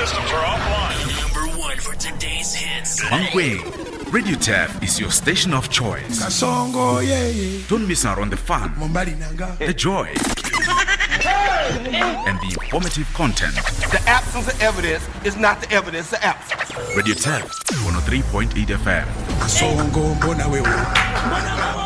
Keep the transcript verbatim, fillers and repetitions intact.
systems are offline. Number one for today's hits. Mankweng, Radio Taff is your station of choice. Kasongo, yeah, yeah. Don't miss out on the fun, Mombali Nanga. the joy, and the informative content. The absence of evidence is not the evidence of absence. Radio Taff, one oh three point eight F M. Kasongo, mbona wewe.